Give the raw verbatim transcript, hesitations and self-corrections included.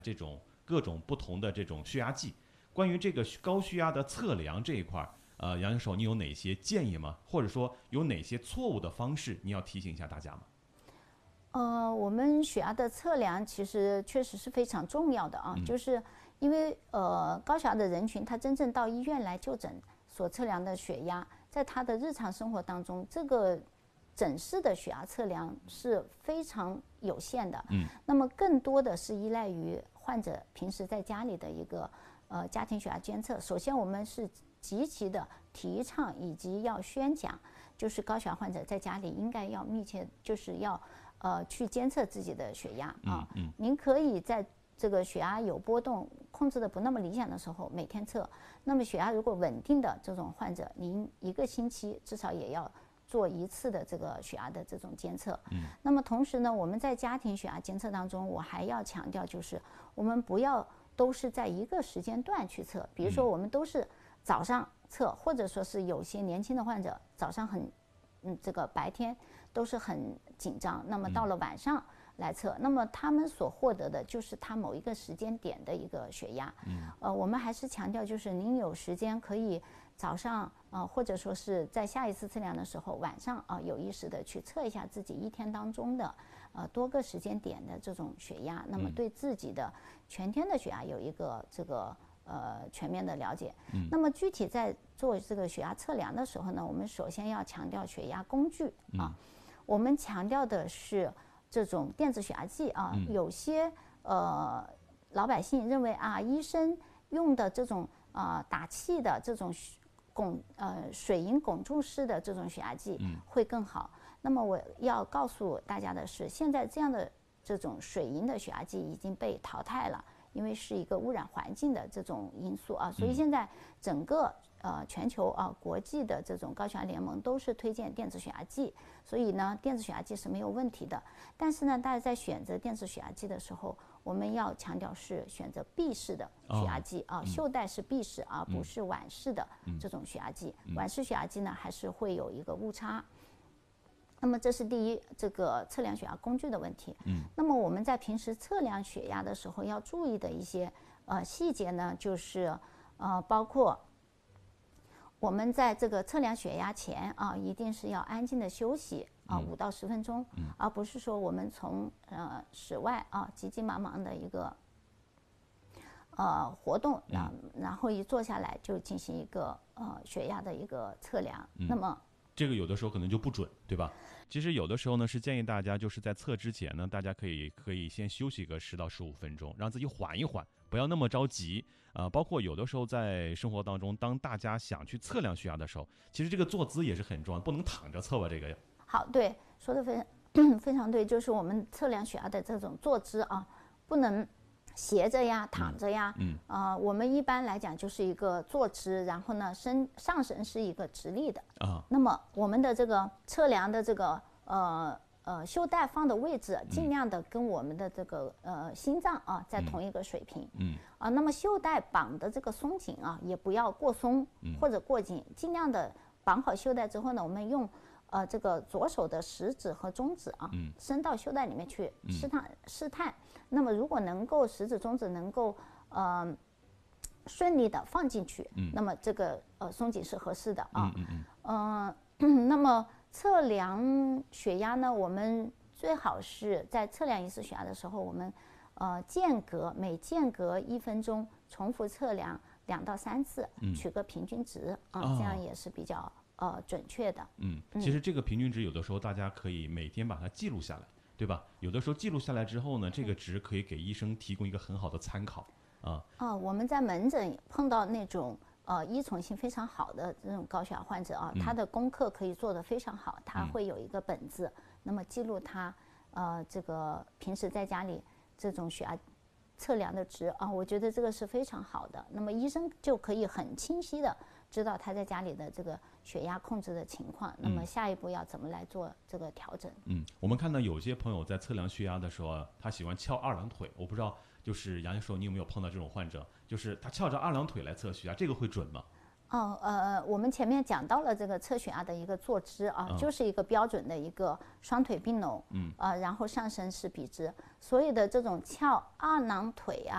这种各种不同的这种血压计。关于这个高血压的测量这一块，呃，杨教授，你有哪些建议吗？或者说有哪些错误的方式，你要提醒一下大家吗？ 呃，我们血压的测量其实确实是非常重要的啊， 嗯、 就是因为呃高血压的人群，他真正到医院来就诊所测量的血压，在他的日常生活当中，这个诊室的血压测量是非常有限的。 嗯， 那么更多的是依赖于患者平时在家里的一个呃家庭血压监测。首先，我们是极其的提倡以及要宣讲，就是高血压患者在家里应该要密切，就是要呃去监测自己的血压啊。 嗯嗯， 您可以在这个血压有波动、控制的不那么理想的时候每天测。那么血压如果稳定的这种患者，您一个星期至少也要做一次的这个血压的这种监测。 嗯。 那么同时呢，我们在家庭血压监测当中，我还要强调就是我们不要都是在一个时间段去测，比如说我们都是早上测，或者说是有些年轻的患者早上很嗯这个白天都是很紧张，那么到了晚上来测，那么他们所获得的就是他某一个时间点的一个血压。嗯，呃，我们还是强调，就是您有时间可以早上呃，或者说是在下一次测量的时候，晚上啊、呃、有意识的去测一下自己一天当中的呃多个时间点的这种血压，那么对自己的全天的血压有一个这个呃全面的了解。嗯，那么具体在做这个血压测量的时候呢，我们首先要强调血压工具啊，嗯、我们强调的是这种电子血压计啊，嗯、有些呃老百姓认为啊，医生用的这种啊、呃、打气的这种汞呃水银汞柱式的这种血压计会更好。嗯、那么我要告诉大家的是，现在这样的这种水银的血压计已经被淘汰了，因为是一个污染环境的这种因素啊，所以现在整个呃全球啊国际的这种高血压联盟都是推荐电子血压计，所以呢电子血压计是没有问题的。但是呢，大家在选择电子血压计的时候，我们要强调是选择闭式的血压计啊，袖带是闭式而不是碗式的这种血压计。碗式血压计呢还是会有一个误差。那么这是第一，这个测量血压工具的问题。嗯，那么我们在平时测量血压的时候要注意的一些呃细节呢，就是呃包括我们在这个测量血压前啊，一定是要安静的休息啊五到十分钟，嗯、而不是说我们从呃室外啊急急忙忙的一个呃活动，然、嗯、然后一坐下来就进行一个呃血压的一个测量，嗯、那么。 这个有的时候可能就不准，对吧？其实有的时候呢，是建议大家就是在测之前呢，大家可以可以先休息个十到十五分钟，让自己缓一缓，不要那么着急啊、呃。包括有的时候在生活当中，当大家想去测量血压的时候，其实这个坐姿也是很重要，不能躺着测吧？这个好，对，说的非常非常对，就是我们测量血压的这种坐姿啊，不能斜着呀，躺着呀，嗯，啊、呃，我们一般来讲就是一个坐姿，然后呢，身上身是一个直立的啊。那么我们的这个测量的这个呃呃袖带放的位置，尽量的跟我们的这个呃心脏啊在同一个水平，嗯，啊，那么袖带绑的这个松紧啊，也不要过松或者过紧，尽量的绑好袖带之后呢，我们用。呃，这个左手的食指和中指啊，嗯、伸到袖带里面去试探、嗯、试探。那么，如果能够食指、中指能够呃顺利的放进去，嗯、那么这个呃松紧是合适的啊。嗯嗯嗯。呃，那么测量血压呢，我们最好是在测量一次血压的时候，我们呃间隔每间隔一分钟重复测量两到三次，嗯、取个平均值啊，哦、这样也是比较。呃，准确的。 嗯，其实这个平均值有的时候大家可以每天把它记录下来，对吧？有的时候记录下来之后呢，这个值可以给医生提供一个很好的参考啊。 啊，我们在门诊碰到那种呃依从性非常好的这种高血压患者啊，他的功课可以做得非常好，他会有一个本子，那么记录他呃这个平时在家里这种血压测量的值啊，我觉得这个是非常好的。那么医生就可以很清晰的知道他在家里的这个血压控制的情况，那么下一步要怎么来做这个调整？ 嗯，我们看到有些朋友在测量血压的时候，他喜欢翘二郎腿，我不知道就是杨教授你有没有碰到这种患者，就是他翘着二郎腿来测血压，这个会准吗？ 哦，呃，我们前面讲到了这个测血压的一个坐姿啊， 嗯就是一个标准的一个双腿并拢， 嗯， 呃，然后上身是笔直，所有的这种翘二郎腿啊，